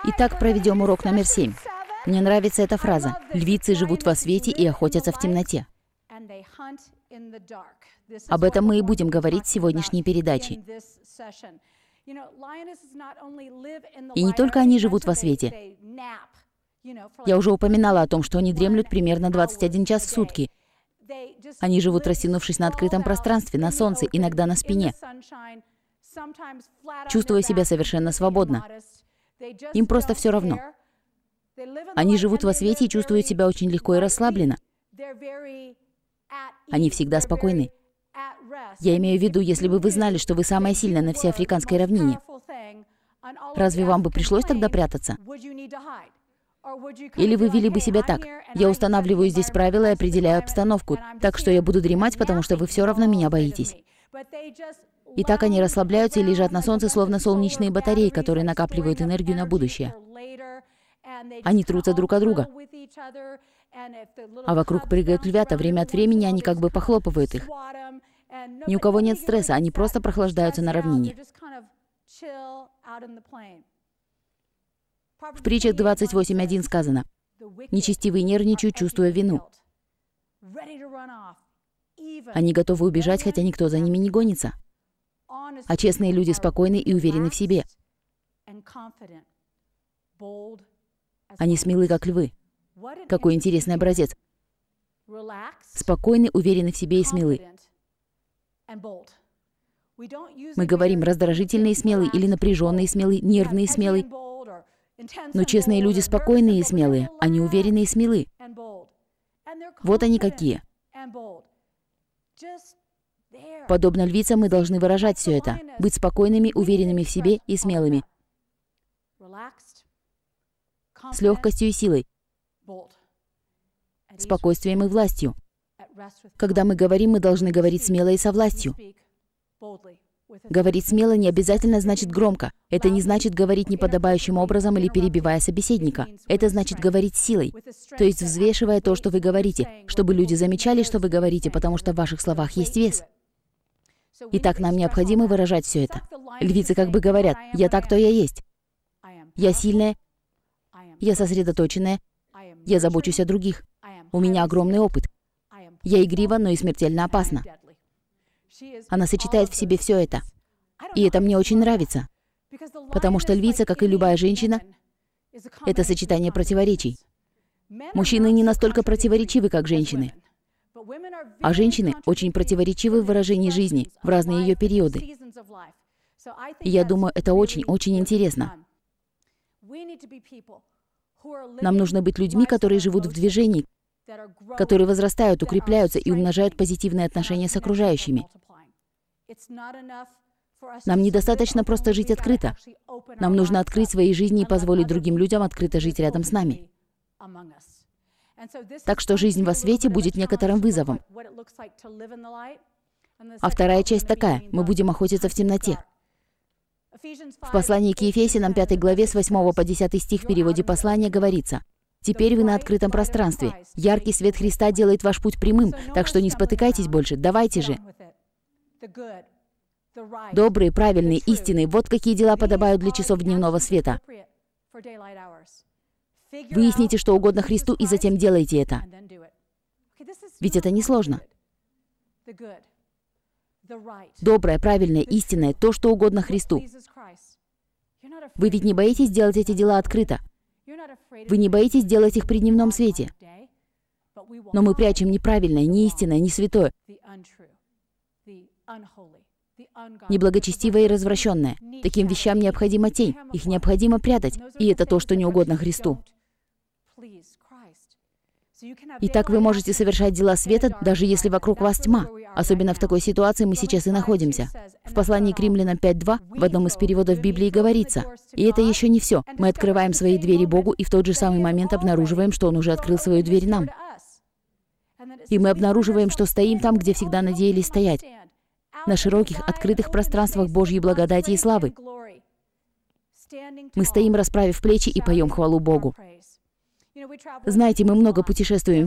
Итак, проведем урок номер 7. Мне нравится эта фраза. Львицы живут во свете и охотятся в темноте. Об этом мы и будем говорить в сегодняшней передаче. И не только они живут во свете. Я уже упоминала о том, что они дремлют примерно 21 час в сутки. Они живут, растянувшись на открытом пространстве, на солнце, иногда на спине, чувствуя себя совершенно свободно. Им просто все равно. Они живут во свете и чувствуют себя очень легко и расслабленно. Они всегда спокойны. Я имею в виду, если бы вы знали, что вы самая сильная на всей африканской равнине, разве вам бы пришлось тогда прятаться? Или вы вели бы себя так: я устанавливаю здесь правила и определяю обстановку, так что я буду дремать, потому что вы все равно меня боитесь. И так они расслабляются и лежат на солнце, словно солнечные батареи, которые накапливают энергию на будущее. Они трутся друг от друга. А вокруг прыгают львята, время от времени они как бы похлопывают их. Ни у кого нет стресса, они просто прохлаждаются на равнине. В притчах 28:1 сказано: «Нечестивые нервничают, чувствуя вину». Они готовы убежать, хотя никто за ними не гонится. А честные люди спокойны и уверены в себе. Они смелы, как львы. Какой интересный образец. Спокойны, уверены в себе и смелы. Мы говорим раздражительный и смелый, или напряженный и смелый, нервный и смелый. Но честные люди спокойные и смелые, они уверены и смелы. Вот они какие. Подобно львицам мы должны выражать все это, быть спокойными, уверенными в себе и смелыми, с легкостью и силой, спокойствием и властью. Когда мы говорим, мы должны говорить смело и со властью. Говорить смело не обязательно значит громко. Это не значит говорить неподобающим образом или перебивая собеседника. Это значит говорить силой, то есть взвешивая то, что вы говорите, чтобы люди замечали, что вы говорите, потому что в ваших словах есть вес. Итак, нам необходимо выражать все это. Львицы как бы говорят: «Я так, кто я есть. Я сильная, я сосредоточенная, я забочусь о других. У меня огромный опыт. Я игрива, но и смертельно опасна». Она сочетает в себе все это. И это мне очень нравится. Потому что львица, как и любая женщина, это сочетание противоречий. Мужчины не настолько противоречивы, как женщины. А женщины очень противоречивы в выражении жизни в разные ее периоды. И я думаю, это очень-очень интересно. Нам нужно быть людьми, которые живут в движении, которые возрастают, укрепляются и умножают позитивные отношения с окружающими. Нам недостаточно просто жить открыто. Нам нужно открыть свои жизни и позволить другим людям открыто жить рядом с нами. Так что жизнь во свете будет некоторым вызовом. А вторая часть такая: мы будем охотиться в темноте. В послании к Ефесянам 5 главе с 8 по 10 стих в переводе послания говорится: «Теперь вы на открытом пространстве. Яркий свет Христа делает ваш путь прямым, так что не спотыкайтесь больше, давайте же. Добрые, правильные, истинные — вот какие дела подобают для часов дневного света. Выясните, что угодно Христу, и затем делайте это». Ведь это несложно. Доброе, правильное, истинное — то, что угодно Христу. Вы ведь не боитесь делать эти дела открыто? Вы не боитесь делать их при дневном свете? Но мы прячем неправильное, неистинное, не святое, неблагочестивое и развращенное. Таким вещам необходима тень, их необходимо прятать, и это то, что не угодно Христу. Итак, вы можете совершать дела света, даже если вокруг вас тьма. Особенно в такой ситуации мы сейчас и находимся. В послании к Римлянам 5:2 в одном из переводов Библии говорится: «И это еще не все. Мы открываем свои двери Богу и в тот же самый момент обнаруживаем, что Он уже открыл свою дверь нам. И мы обнаруживаем, что стоим там, где всегда надеялись стоять, на широких, открытых пространствах Божьей благодати и славы. Мы стоим, расправив плечи, и поем хвалу Богу». Знаете, мы много путешествуем